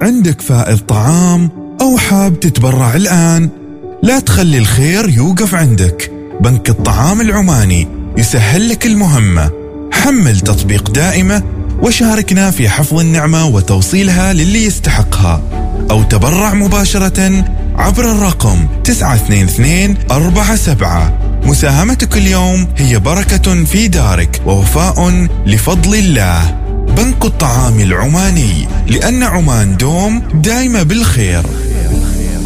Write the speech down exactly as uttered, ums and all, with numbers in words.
عندك فائض طعام أو حاب تتبرع الآن؟ لا تخلي الخير يوقف عندك. بنك الطعام العماني يسهل لك المهمة. حمل تطبيق دائمة وشاركنا في حفظ النعمة وتوصيلها للي يستحقها، أو تبرع مباشرة عبر الرقم تسعة اثنين اثنين أربعة سبعة. مساهمتك اليوم هي بركة في دارك ووفاء لفضل الله. بنك الطعام العماني، لأن عمان دوم دايمة بالخير.